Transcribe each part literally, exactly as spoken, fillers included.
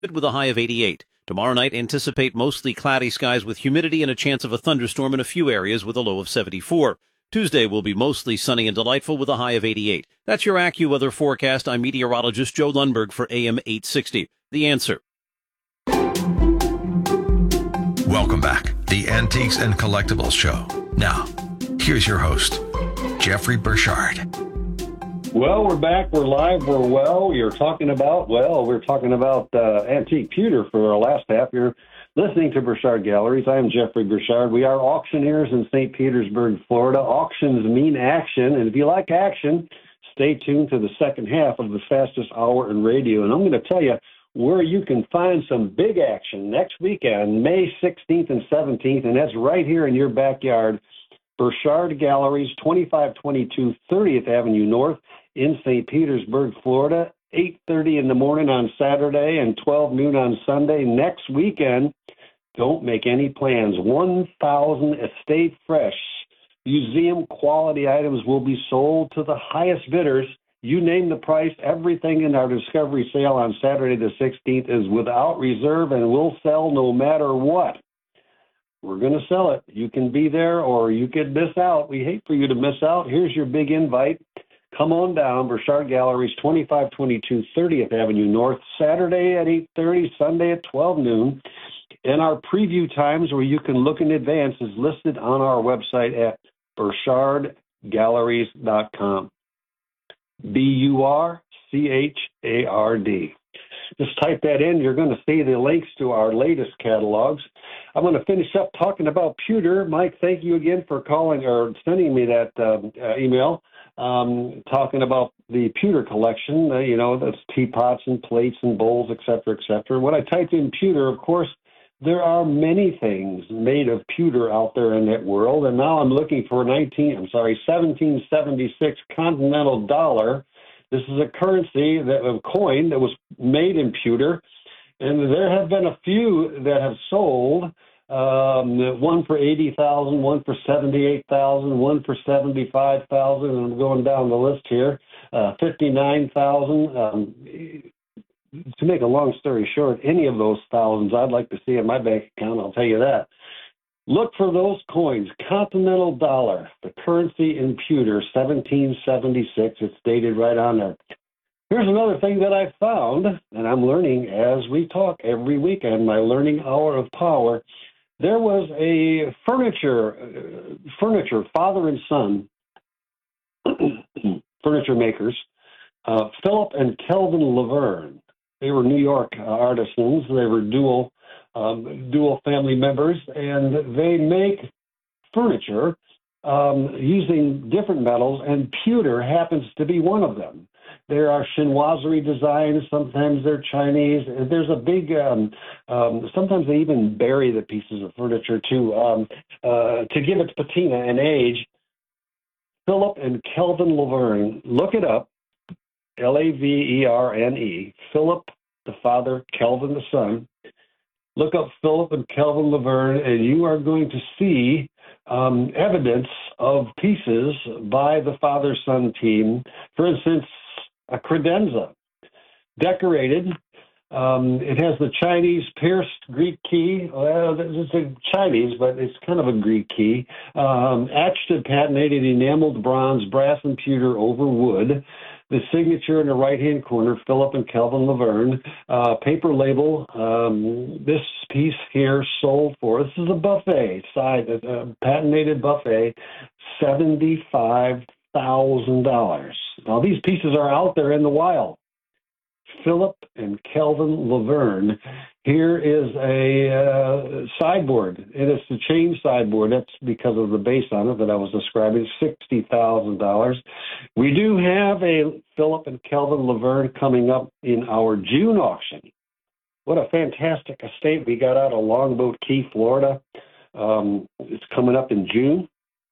with a high of eighty-eight. Tomorrow night, anticipate mostly cloudy skies with humidity and a chance of a thunderstorm in a few areas with a low of seventy-four. Tuesday will be mostly sunny and delightful with a high of eighty-eight. That's your AccuWeather forecast. I'm meteorologist Joe Lundberg for A M eight sixty. The Answer. Welcome back. The Antiques and Collectibles Show. Now, here's your host, Jeffrey Burchard. Well, we're back. We're live. We're well. You're talking about, well, we're talking about uh, antique pewter for our last half. You're listening to Burchard Galleries. I am Jeffrey Burchard. We are auctioneers in Saint Petersburg, Florida. Auctions mean action. And if you like action, stay tuned to the second half of the fastest hour in radio. And I'm going to tell you where you can find some big action next weekend, May sixteenth and seventeenth. And that's right here in your backyard. Burchard Galleries, twenty-five twenty-two thirtieth Avenue North in Saint Petersburg, Florida, eight thirty in the morning on Saturday and twelve noon on Sunday. Next weekend, don't make any plans. one thousand estate fresh museum quality items will be sold to the highest bidders. You name the price, everything in our discovery sale on Saturday the sixteenth is without reserve and will sell no matter what. We're going to sell it. You can be there or you could miss out. We hate for you to miss out. Here's your big invite. Come on down, Burchard Galleries, twenty-five twenty-two thirtieth Avenue North, Saturday at eight thirty, Sunday at twelve noon. And our preview times where you can look in advance is listed on our website at burchard galleries dot com. B U R C H A R D. Just type that in. You're going to see the links to our latest catalogs. I'm going to finish up talking about pewter. Mike, thank you again for calling or sending me that uh, uh, email um, talking about the pewter collection. Uh, you know, that's teapots and plates and bowls, et cetera, et cetera. When I typed in pewter, of course, there are many things made of pewter out there in that world. And now I'm looking for nineteen, I'm sorry, seventeen seventy-six Continental dollar. This is a currency, that a coin that was made in pewter, and there have been a few that have sold. Um, one for eighty thousand, one for seventy-eight thousand, one for seventy-five thousand, and I'm going down the list here. Uh, fifty-nine thousand. Um, to make a long story short, any of those thousands I'd like to see in my bank account. I'll tell you that. Look for those coins, Continental dollar, the currency in pewter, seventeen seventy-six. It's dated right on there. Here's another thing that I found, and I'm learning as we talk every weekend, my learning hour of power. There was a furniture, uh, furniture, father and son, furniture makers, uh, Philip and Kelvin Laverne. They were New York uh, artisans. They were dual Um, dual family members, and they make furniture um, using different metals, and pewter happens to be one of them. There are chinoiserie designs, sometimes they're Chinese. There's a big, um, um, sometimes they even bury the pieces of furniture to, um, uh, to give it patina and age. Philip and Kelvin Laverne, look it up, L A V E R N E, Philip the father, Kelvin the son. Look up Philip and Kelvin Laverne, and you are going to see um, evidence of pieces by the father-son team. For instance, a credenza, decorated. Um, it has the Chinese pierced Greek key. Well, it's a Chinese, but it's kind of a Greek key. Um, etched and patinated enameled bronze, brass, and pewter over wood. The signature in the right-hand corner, Philip and Kelvin Laverne. Uh, paper label. Um, this piece here sold for, this is a buffet, side, a patinated buffet, seventy-five thousand dollars. Now, these pieces are out there in the wild. Philip and Kelvin Laverne. Here is a uh, sideboard, and it's the chain sideboard. That's because of the base on it that I was describing, sixty thousand dollars. We do have a Philip and Kelvin Laverne coming up in our June auction. What a fantastic estate we got out of Longboat Key, Florida. Um, it's coming up in June.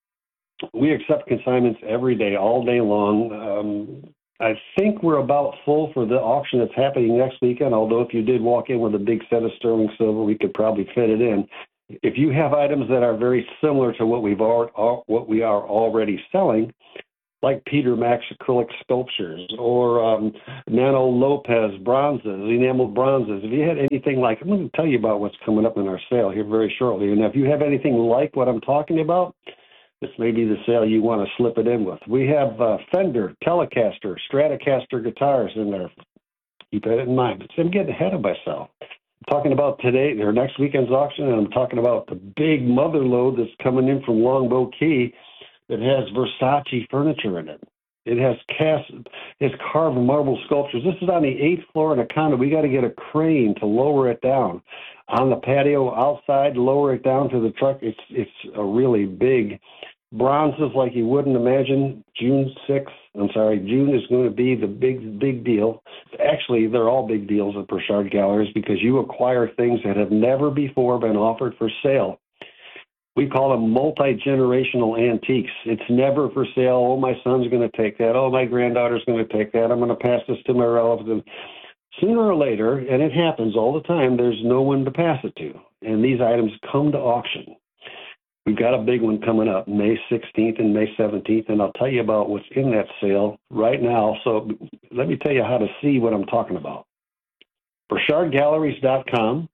We accept consignments every day, all day long. Um, I think we're about full for the auction that's happening next weekend, although if you did walk in with a big set of sterling silver, we could probably fit it in. If you have items that are very similar to what we've al- what we are already selling, like Peter Max acrylic sculptures or um, Nano Lopez bronzes, enameled bronzes. If you had anything like, I'm going to tell you about what's coming up in our sale here very shortly. And if you have anything like what I'm talking about, this may be the sale you want to slip it in with. We have uh, Fender, Telecaster, Stratocaster guitars in there. Keep that in mind. But I'm getting ahead of myself. I'm talking about today, or next weekend's auction, and I'm talking about the big mother load that's coming in from Longboat Key that has Versace furniture in it. It has cast, it's carved marble sculptures. This is on the eighth floor in a condo. We got to get a crane to lower it down. On the patio outside, lower it down to the truck. It's it's a really big bronzes like you wouldn't imagine. June sixth, I'm sorry, June is going to be the big, big deal. Actually, they're all big deals at Burchard Galleries because you acquire things that have never before been offered for sale. We call them multi-generational antiques. It's never for sale. Oh, my son's going to take that. Oh, my granddaughter's going to take that. I'm going to pass this to my relatives. Sooner or later, and it happens all the time, there's no one to pass it to. And these items come to auction. We've got a big one coming up, May sixteenth and May seventeenth, and I'll tell you about what's in that sale right now. So let me tell you how to see what I'm talking about. Burchard Galleries dot com.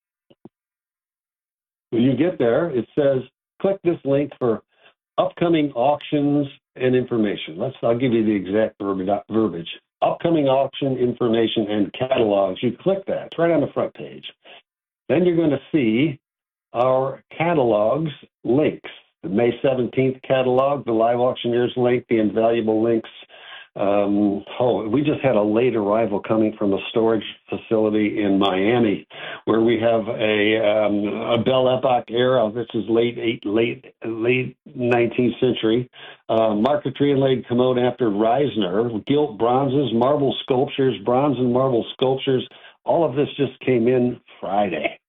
When you get there, it says, click this link for upcoming auctions and information. Let's, I'll give you the exact verbiage. Upcoming auction information and catalogs. You click that. It's right on the front page. Then you're going to see our catalogs links. The May seventeenth catalog, the live auctioneers link, the invaluable links. Um, oh, we just had a late arrival coming from a storage facility in Miami, where we have a um, a Belle Epoque era. This is late eight, late late nineteenth century. Uh, marquetry inlaid commode after Reisner, gilt bronzes, marble sculptures, bronze and marble sculptures. All of this just came in Friday,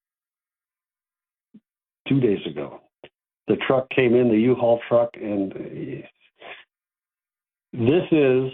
two days ago. The truck came in, the U-Haul truck, and this is,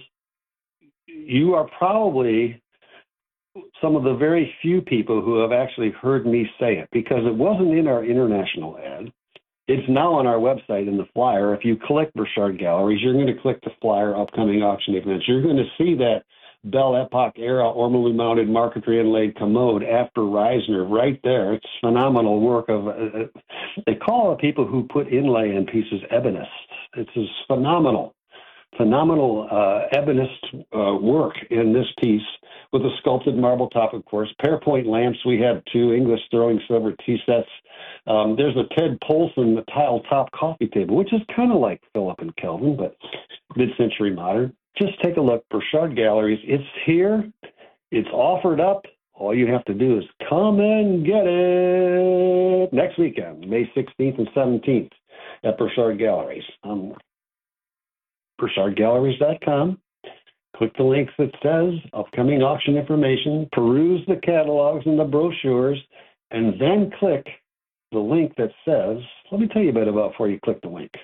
you are probably some of the very few people who have actually heard me say it, because it wasn't in our international ad. It's now on our website in the flyer. If you click Burchard Galleries, you're going to click the flyer, upcoming auction events. You're going to see that Belle Epoque era ormolu mounted marquetry inlaid commode after Reisner right there. It's phenomenal work of, uh, they call the people who put inlay in pieces ebonists. It's just phenomenal. Phenomenal uh, ebonist uh, work in this piece with a sculpted marble top, of course. Pearpoint lamps, we have two English sterling silver tea sets. Um, there's a Ted Polson tile top coffee table, which is kind of like Philip and Kelvin, but mid-century modern. Just take a look, Burchard Galleries. It's here. It's offered up. All you have to do is come and get it next weekend, May sixteenth and seventeenth at Burchard Galleries. Um, Burchard Galleries dot com. Click the link that says upcoming auction information, peruse the catalogs and the brochures, and then click the link that says, let me tell you a bit about before you click the link.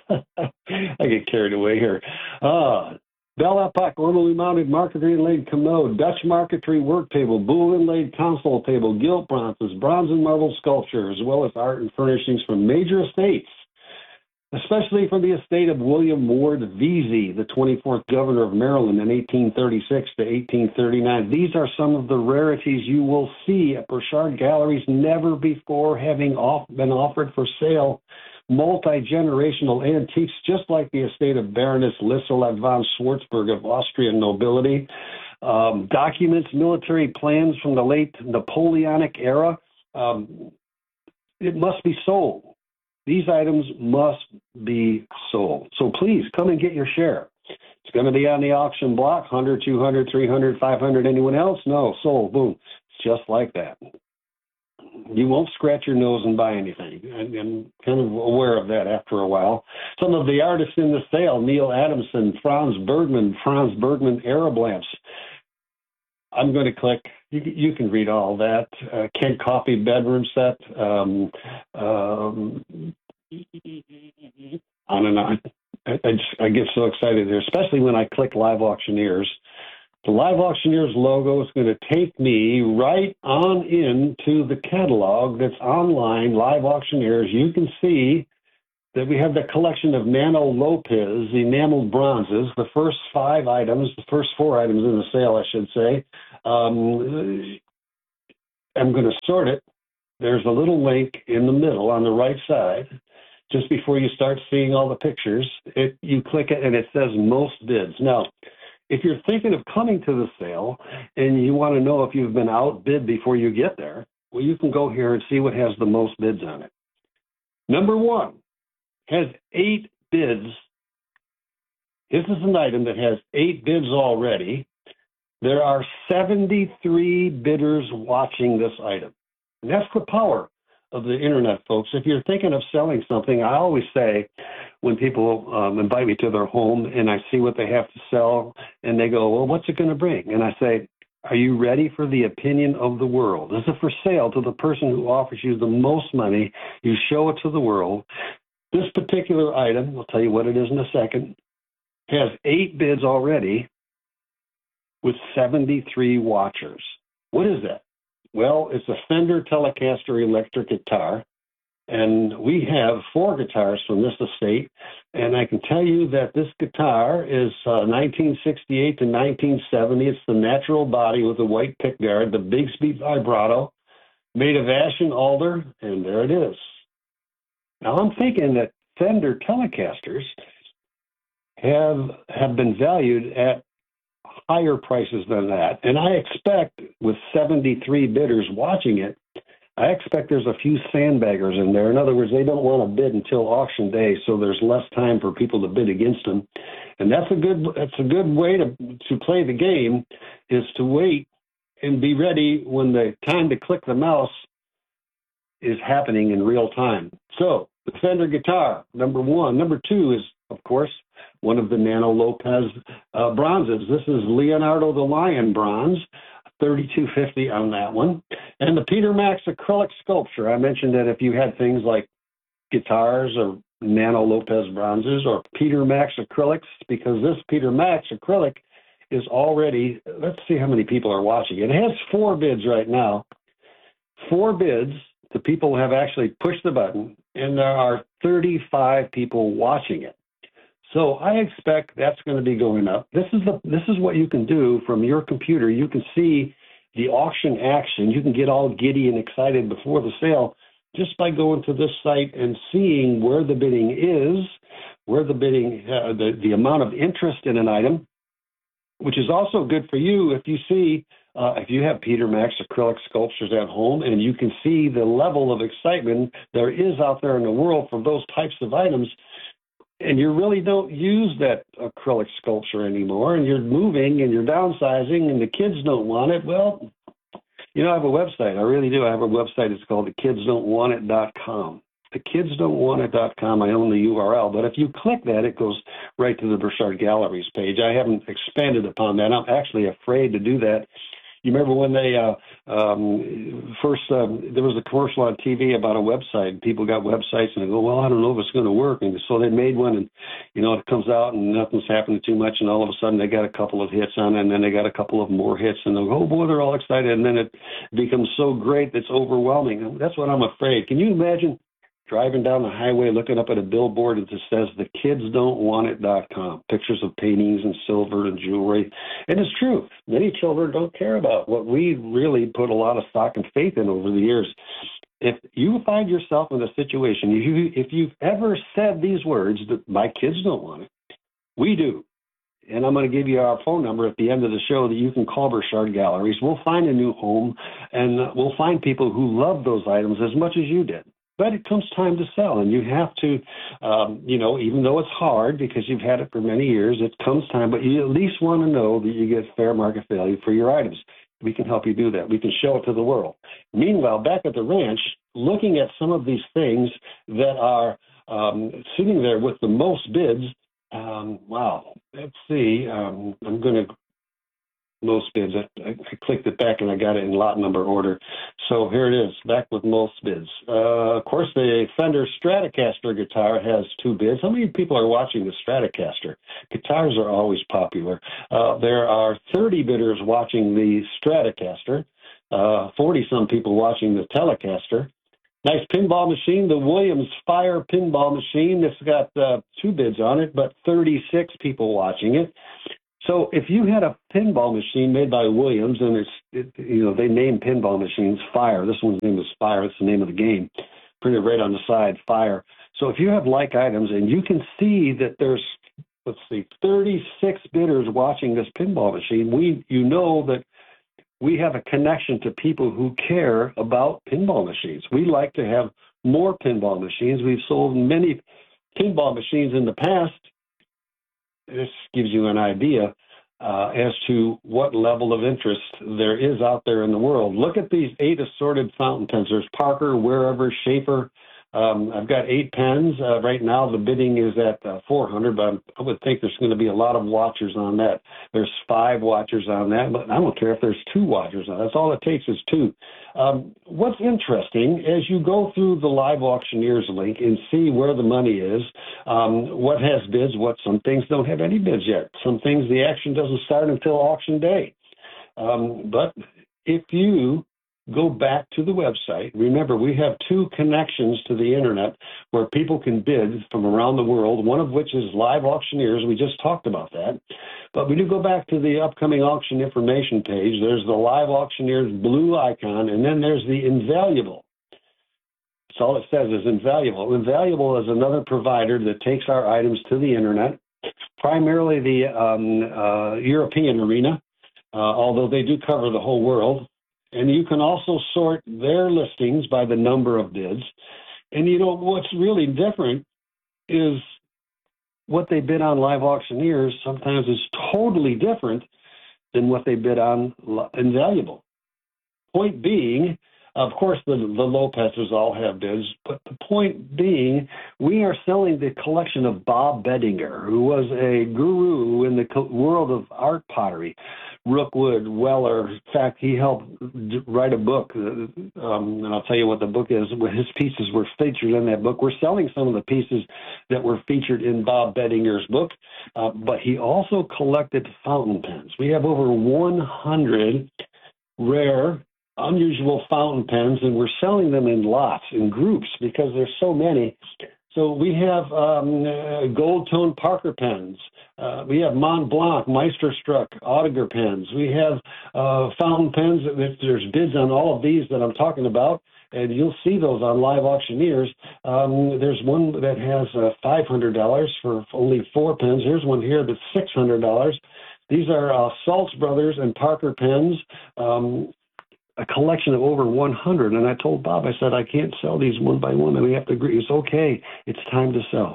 I get carried away here. Ah, Belle Epoque ormolu mounted marquetry inlaid commode, Dutch marquetry work table, Boule inlaid console table, gilt bronzes, bronze and marble sculpture, as well as art and furnishings from major estates, especially from the estate of William Ward Vesey, the twenty-fourth governor of Maryland in eighteen thirty-six to eighteen thirty-nine. These are some of the rarities you will see at Burchard Galleries, never before having off, been offered for sale. Multi-generational antiques, just like the estate of Baroness Lisselette von Schwarzburg of Austrian nobility. Um, documents, military plans from the late Napoleonic era. Um, it must be sold. These items must be sold. So please come and get your share. It's going to be on the auction block, one hundred, two hundred, three hundred, five hundred. Anyone else? No, sold. Boom. It's just like that. You won't scratch your nose and buy anything. I'm kind of aware of that after a while. Some of the artists in the sale, Neil Adamson, Franz Bergman, Franz Bergman Arab lamps. I'm going to click. You, you can read all that. Uh, Kent Coffee bedroom set. Um, um, on and on. I, I, just, I get so excited there, especially when I click Live Auctioneers. The Live Auctioneers logo is going to take me right on into the catalog that's online, Live Auctioneers. You can see that we have the collection of Nano Lopez enameled bronzes, the first five items, the first four items in the sale, I should say. Um, I'm going to sort it. There's a little link in the middle on the right side. Just before you start seeing all the pictures, it, you click it and it says most bids. Now, if you're thinking of coming to the sale and you want to know if you've been outbid before you get there, well, you can go here and see what has the most bids on it. Number one has eight bids. This is an item that has eight bids already. There are seventy-three bidders watching this item. And that's the power of the internet, folks. If you're thinking of selling something, I always say when people um, invite me to their home and I see what they have to sell and they go, well, what's it going to bring? And I say, are you ready for the opinion of the world? This is for sale to the person who offers you the most money. You show it to the world. This particular item, I'll tell you what it is in a second, has eight bids already with seventy-three watchers. What is that? Well, it's a Fender Telecaster electric guitar, and we have four guitars from this estate, and I can tell you that this guitar is uh, nineteen sixty-eight to nineteen seventy. It's the natural body with the white pickguard, the Bigsby vibrato, made of ash and alder, and there it is. Now, I'm thinking that Fender Telecasters have have been valued at higher prices than that. And I expect with seventy-three bidders watching it, I expect there's a few sandbaggers in there. In other words, they don't want to bid until auction day, so there's less time for people to bid against them. And that's a good that's a good way to to play the game, is to wait and be ready when the time to click the mouse is happening in real time. So the Fender guitar, number one. Number two is, of course, one of the Nano Lopez uh, bronzes. This is Leonardo the Lion bronze, thirty-two fifty on that one. And the Peter Max acrylic sculpture. I mentioned that if you had things like guitars or Nano Lopez bronzes or Peter Max acrylics, because this Peter Max acrylic is already, let's see how many people are watching it. It has four bids right now. Four bids. The people have actually pushed the button, and there are thirty-five people watching it. So I expect that's going to be going up. This is the this is what you can do from your computer. You can see the auction action. You can get all giddy and excited before the sale just by going to this site and seeing where the bidding is, where the bidding, uh, the, the amount of interest in an item, which is also good for you if you see, uh, if you have Peter Max acrylic sculptures at home and you can see the level of excitement there is out there in the world for those types of items, and you really don't use that acrylic sculpture anymore, and you're moving and you're downsizing and the kids don't want it, well, you know, I have a website. I really do. I have a website. It's called the kids don't want it dot com. the kids don't want it dot com. I own the U R L, but if you click that, it goes right to the Burchard Galleries page. I haven't expanded upon that. I'm actually afraid to do that. You remember when they uh, um, first, um, there was a commercial on T V about a website. People got websites and they go, well, I don't know if it's going to work. And so they made one and, you know, it comes out and nothing's happening too much. And all of a sudden they got a couple of hits on it and then they got a couple of more hits and they go, oh boy, they're all excited. And then it becomes so great, it's overwhelming. That's what I'm afraid. Can you imagine driving down the highway, looking up at a billboard that just says the kids don't want it dot com, pictures of paintings and silver and jewelry. And it's true. Many children don't care about what we really put a lot of stock and faith in over the years. If you find yourself in a situation, if, you, if you've ever said these words, that my kids don't want it, we do. And I'm going to give you our phone number at the end of the show that you can call Burchard Galleries. We'll find a new home, and we'll find people who love those items as much as you did. But it comes time to sell, and you have to, um, you know, even though it's hard because you've had it for many years, it comes time, but you at least want to know that you get fair market value for your items. We can help you do that. We can show it to the world. Meanwhile, back at the ranch, looking at some of these things that are um, sitting there with the most bids, um, wow, let's see, um, I'm going to most bids. I, I clicked it back and I got it in lot number order. So here it is, back with most bids. Uh, of course, the Fender Stratocaster guitar has two bids. How many people are watching the Stratocaster? Guitars are always popular. Uh, there are thirty bidders watching the Stratocaster, uh, forty-some people watching the Telecaster. Nice pinball machine, the Williams Fire pinball machine. It's got uh, two bids on it, but thirty-six people watching it. So if you had a pinball machine made by Williams, and it's, it, you know, they name pinball machines Fire. This one's name is Fire. It's the name of the game. Printed right on the side, Fire. So if you have like items and you can see that there's, let's see, thirty-six bidders watching this pinball machine, we, you know that we have a connection to people who care about pinball machines. We like to have more pinball machines. We've sold many pinball machines in the past. This gives you an idea uh, as to what level of interest there is out there in the world. Look at these eight assorted fountain pens. There's Parker, Wherever, Schaefer. Um, I've got eight pens. Uh, right now the bidding is at uh, four hundred, but I'm, I would think there's going to be a lot of watchers on that. There's five watchers on that, but I don't care if there's two watchers on that. That's all it takes is two. Um, what's interesting, as you go through the Live Auctioneers link and see where the money is, um, what has bids, what some things don't have any bids yet. Some things the action doesn't start until auction day. Um, but if you go back to the website. Remember, we have two connections to the internet where people can bid from around the world, one of which is Live Auctioneers. We just talked about that. But we do go back to the upcoming auction information page. There's the Live Auctioneers blue icon, and then there's the Invaluable. That's all it says is Invaluable. Invaluable is another provider that takes our items to the internet, primarily the um, uh, European arena, uh, although they do cover the whole world. And you can also sort their listings by the number of bids. And, you know, what's really different is what they bid on Live Auctioneers sometimes is totally different than what they bid on Invaluable. Point being, of course, the, the Lopez's all have bids, but the point being, we are selling the collection of Bob Bettinger, who was a guru in the world of art pottery. Rookwood, Weller. In fact, he helped write a book, um, and I'll tell you what the book is. His pieces were featured in that book. We're selling some of the pieces that were featured in Bob Bettinger's book, uh, but he also collected fountain pens. We have over one hundred rare, unusual fountain pens, and we're selling them in lots, in groups, because there's so many. So we have um, uh, gold tone Parker pens. Uh, we have Mont Blanc, Meisterstruck, Audiger pens. We have uh, fountain pens. There's bids on all of these that I'm talking about, and you'll see those on Live Auctioneers. Um, there's one that has uh, five hundred dollars for only four pens. Here's one here that's six hundred dollars. These are uh, Saltz Brothers and Parker pens. Um, a collection of over one hundred. And I told Bob, I said, I can't sell these one by one, and we have to agree. It's okay. It's time to sell.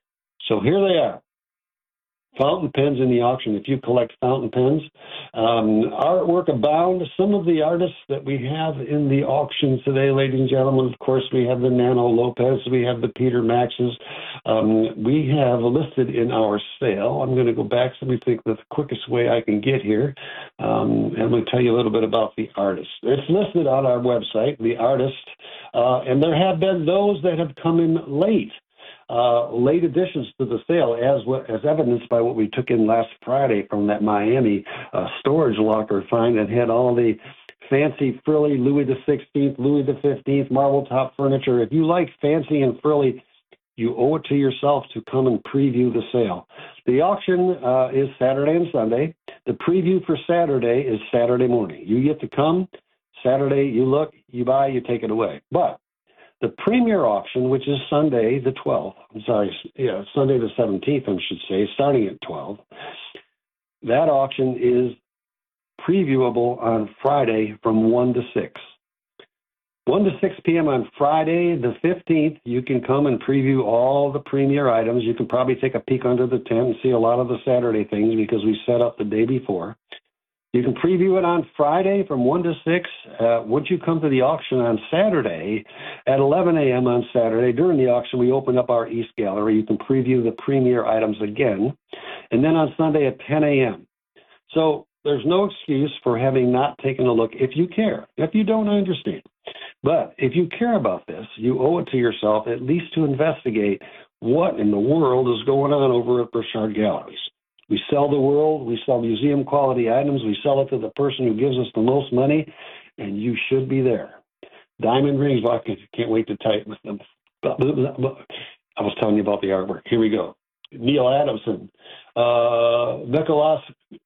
So here they are. Fountain pens in the auction. If you collect fountain pens, um, artwork abound. Some of the artists that we have in the auction today, ladies and gentlemen, of course, we have the Nano Lopez, we have the Peter Maxes. Um, we have listed in our sale. I'm going to go back so we think the quickest way I can get here. Um, and I'm going to tell you a little bit about the artist. It's listed on our website, the artist, uh, and there have been those that have come in late. Uh, late additions to the sale, as as evidenced by what we took in last Friday from that Miami uh, storage locker find that had all the fancy, frilly Louis the sixteenth, Louis the fifteenth marble top furniture. If you like fancy and frilly, you owe it to yourself to come and preview the sale. The auction uh, is Saturday and Sunday. The preview for Saturday is Saturday morning. You get to come Saturday, you look, you buy, you take it away. But the premier auction, which is Sunday the twelfth, I'm sorry, yeah, Sunday the seventeenth, I should say, starting at twelve, that auction is previewable on Friday from one to six. one to six p.m. on Friday the fifteenth, you can come and preview all the premier items. You can probably take a peek under the tent and see a lot of the Saturday things because we set up the day before. You can preview it on Friday from one to six. Uh, once you come to the auction on Saturday, at eleven a.m. on Saturday, during the auction, we open up our East Gallery. You can preview the premier items again. And then on Sunday at ten a.m. So there's no excuse for having not taken a look if you care. If you don't, I understand. But if you care about this, you owe it to yourself at least to investigate what in the world is going on over at Burchard Galleries. We sell the world, we sell museum quality items, we sell it to the person who gives us the most money, and you should be there. Diamond rings. Well, I can, can't wait to type with them. I was telling you about the artwork. Here we go. Neil Adamson, uh, Nicholas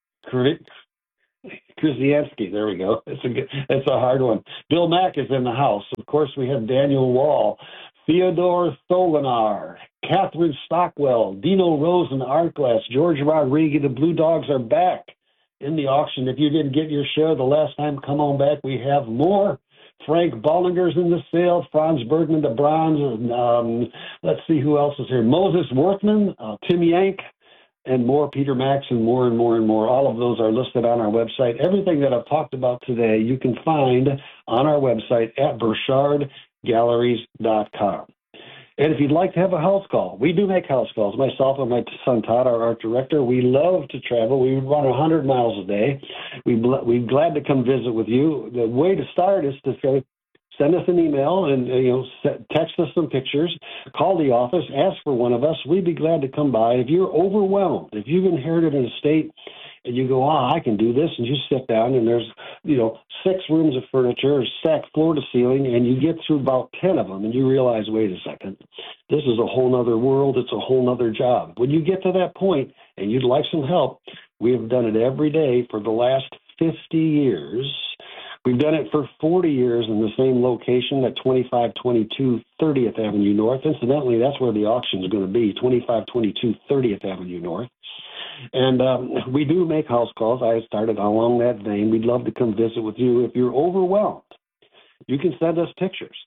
Krzyzewski. There we go. It's a good, it's a hard one. Bill Mack is in the house. Of course, we have Daniel Wall, Theodore Tholinar, Catherine Stockwell, Dino Rosen, Artglass, George Rodriguez. The Blue Dogs are back in the auction. If you didn't get your share the last time, come on back. We have more. Frank Bollinger's in the sale. Franz Bergman, the bronze. And, um, let's see who else is here. Moses Worthman, uh, Tim Yank, and more. Peter Max, and more and more and more. All of those are listed on our website. Everything that I've talked about today, you can find on our website at burchard galleries dot com. And if you'd like to have a house call, we do make house calls. Myself and my son Todd, our art director, we love to travel. We run one hundred miles a day. We we're glad to come visit with you. The way to start is to say, send us an email and uh, you know text us some pictures. Call the office, ask for one of us. We'd be glad to come by. If you're overwhelmed, if you've inherited an estate and you go, ah, I can do this, and you sit down and there's you know six rooms of furniture stacked floor to ceiling, and you get through about ten of them, and you realize, wait a second, this is a whole nother world. It's a whole nother job. When you get to that point and you'd like some help, we have done it every day for the last fifty years. We've done it for forty years in the same location at twenty-five twenty-two thirtieth Avenue North. Incidentally, that's where the auction is going to be, twenty-five twenty-two thirtieth Avenue North. And um, we do make house calls. I started along that vein. We'd love to come visit with you. If you're overwhelmed, you can send us pictures.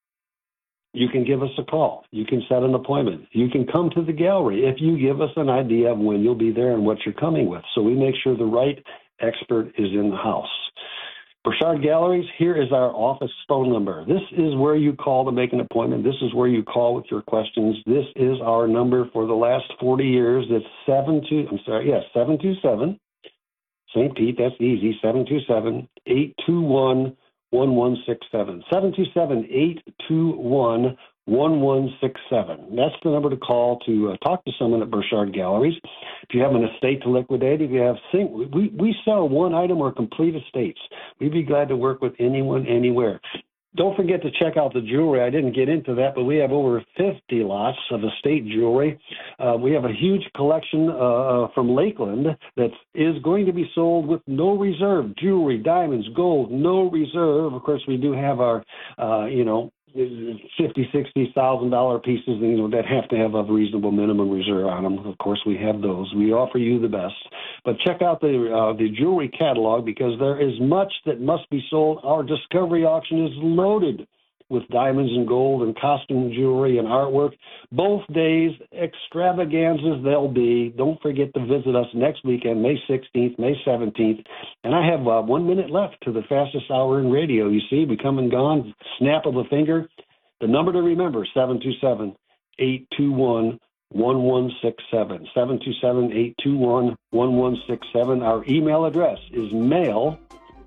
You can give us a call. You can set an appointment. You can come to the gallery if you give us an idea of when you'll be there and what you're coming with. So we make sure the right expert is in the house. Burchard Galleries, here is our office phone number. This is where you call to make an appointment. This is where you call with your questions. This is our number for the last forty years. It's seven two. I'm sorry, yes, seven two seven. Saint Pete, that's easy. Seven two seven eight two one one one six seven. Seven two seven eight two one one one six seven. That's the number to call to uh, talk to someone at Burchard Galleries. If you have an estate to liquidate, if you have sing, we we sell one item or complete estates. We'd be glad to work with anyone, anywhere. Don't forget to check out the jewelry. I didn't get into that, but we have over fifty lots of estate jewelry. Uh, we have a huge collection uh, from Lakeland that is going to be sold with no reserve. Jewelry, diamonds, gold, no reserve. Of course, we do have our, uh, you know, fifty, sixty thousand dollar pieces, you know, that have to have a reasonable minimum reserve on them. Of course, we have those. We offer you the best. But check out the uh, the jewelry catalog, because there is much that must be sold. Our discovery auction is loaded with diamonds and gold and costume jewelry and artwork. Both days, extravaganzas they'll be. Don't forget to visit us next weekend, May sixteenth, May seventeenth. And I have uh, one minute left to the fastest hour in radio. You see, we come and gone, snap of a finger. The number to remember, seven two seven eight two one one one six seven. seven two seven eight two one one one six seven. Our email address is mail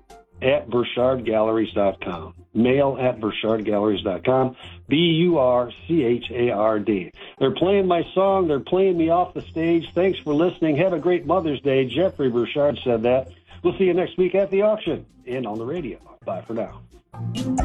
at burchard galleries dot com. Mail at burchard galleries dot com. B U R C H A R D. They're playing my song. They're playing me off the stage. Thanks for listening. Have a great Mother's Day. Jeffrey Burchard said that. We'll see you next week at the auction and on the radio. Bye for now.